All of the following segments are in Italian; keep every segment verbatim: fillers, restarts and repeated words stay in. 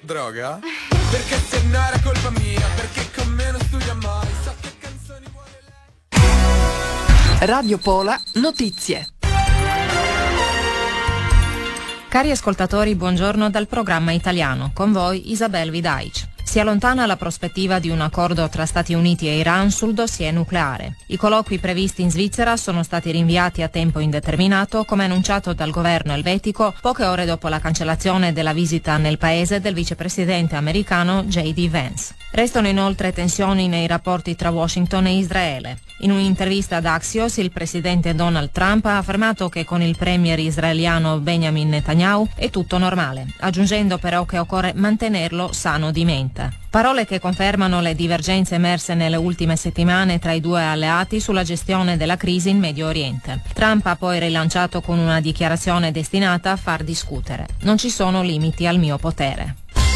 droga? Perché se no era colpa mia, perché con me non studia mai, so che canzoni vuole lei. Radio Pola Notizie. Cari ascoltatori, buongiorno dal programma italiano. Con voi Isabel Vidaic. Si allontana la prospettiva di un accordo tra Stati Uniti e Iran sul dossier nucleare. I colloqui previsti in Svizzera sono stati rinviati a tempo indeterminato, come annunciato dal governo elvetico poche ore dopo la cancellazione della visita nel paese del vicepresidente americano J D Vance. Restano inoltre tensioni nei rapporti tra Washington e Israele. In un'intervista ad Axios, il presidente Donald Trump ha affermato che con il premier israeliano Benjamin Netanyahu è tutto normale, aggiungendo però che occorre mantenerlo sano di mente. Parole che confermano le divergenze emerse nelle ultime settimane tra i due alleati sulla gestione della crisi in Medio Oriente. Trump ha poi rilanciato con una dichiarazione destinata a far discutere. Non ci sono limiti al mio potere.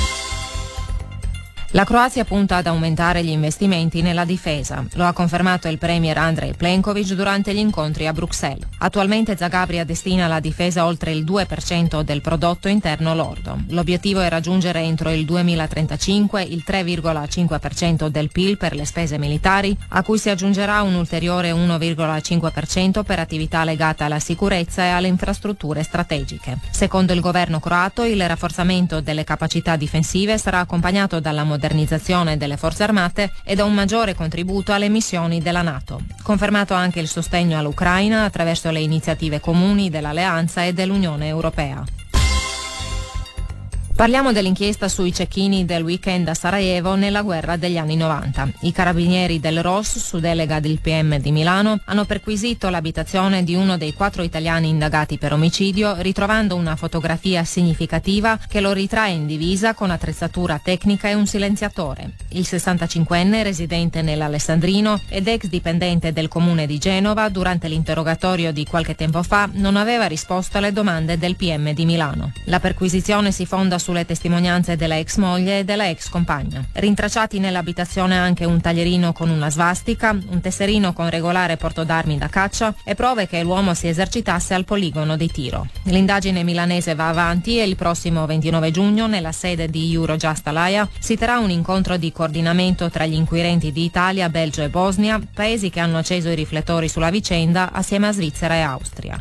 La Croazia punta ad aumentare gli investimenti nella difesa. Lo ha confermato il premier Andrej Plenković durante gli incontri a Bruxelles. Attualmente Zagabria destina alla difesa oltre il due per cento del prodotto interno lordo. L'obiettivo è raggiungere entro il duemilatrentacinque il tre virgola cinque per cento del P I L per le spese militari, a cui si aggiungerà un ulteriore uno virgola cinque per cento per attività legate alla sicurezza e alle infrastrutture strategiche. Secondo il governo croato, il rafforzamento delle capacità difensive sarà accompagnato dalla modernizzazione modernizzazione delle forze armate e da un maggiore contributo alle missioni della NATO. Confermato anche il sostegno all'Ucraina attraverso le iniziative comuni dell'Alleanza e dell'Unione Europea. Parliamo dell'inchiesta sui cecchini del weekend a Sarajevo nella guerra degli anni novanta. I carabinieri del R O S, su delega del P M di Milano, hanno perquisito l'abitazione di uno dei quattro italiani indagati per omicidio, ritrovando una fotografia significativa che lo ritrae in divisa con attrezzatura tecnica e un silenziatore. Il sessantacinquenne, residente nell'Alessandrino ed ex dipendente del comune di Genova, durante l'interrogatorio di qualche tempo fa non aveva risposto alle domande del P M di Milano. La perquisizione si fonda sulle testimonianze della ex moglie e della ex compagna. Rintracciati nell'abitazione anche un taglierino con una svastica, un tesserino con regolare porto d'armi da caccia e prove che l'uomo si esercitasse al poligono di tiro. L'indagine milanese va avanti e il prossimo ventinove giugno, nella sede di Eurojust Alaia, si terrà un incontro di coordinamento tra gli inquirenti di Italia, Belgio e Bosnia, paesi che hanno acceso i riflettori sulla vicenda assieme a Svizzera e Austria.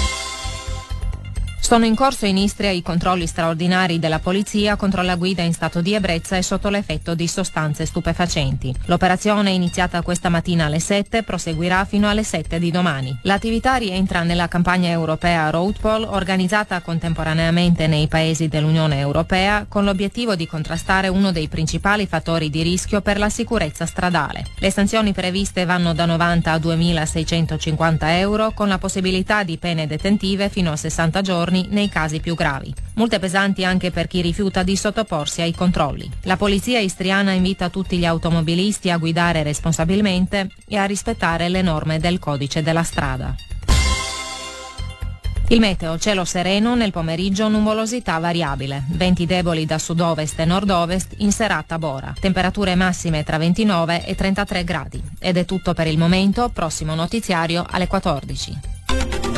Sono in corso in Istria i controlli straordinari della polizia contro la guida in stato di ebbrezza e sotto l'effetto di sostanze stupefacenti. L'operazione, iniziata questa mattina alle sette, proseguirà fino alle sette di domani. L'attività rientra nella campagna europea Roadpol, organizzata contemporaneamente nei paesi dell'Unione Europea, con l'obiettivo di contrastare uno dei principali fattori di rischio per la sicurezza stradale. Le sanzioni previste vanno da novanta a duemilaseicentocinquanta euro, con la possibilità di pene detentive fino a sessanta giorni nei casi più gravi. Multe pesanti anche per chi rifiuta di sottoporsi ai controlli. La polizia istriana invita tutti gli automobilisti a guidare responsabilmente e a rispettare le norme del codice della strada. Il meteo: cielo sereno, nel pomeriggio nuvolosità variabile, venti deboli da sud-ovest e nord-ovest, in serata Bora, temperature massime tra ventinove e trentatré gradi. Ed è tutto per il momento, prossimo notiziario alle quattordici.